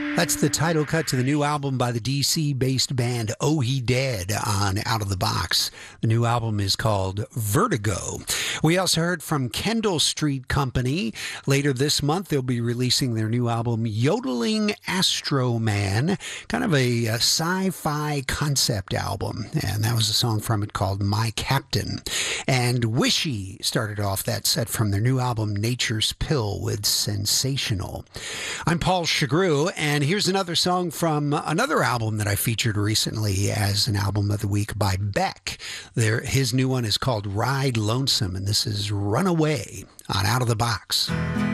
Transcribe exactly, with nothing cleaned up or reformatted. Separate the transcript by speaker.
Speaker 1: That's the title cut to the new album by the D C-based band Oh He Dead on Out of the Box. The new album is called Vertigo. We also heard from Kendall Street Company. Later this month, they'll be releasing their new album, Yodeling Astro Man, kind of a, a sci-fi concept album. And that was a song from it called My Captain. And Wishy started off that set from their new album, Nature's Pill, with Sensational. I'm Paul Chagru, and here's another song from another album that I featured recently as an album of the week by Beck. There, his new one is called Ride Lonesome, and this is Runaway on Out of the Box.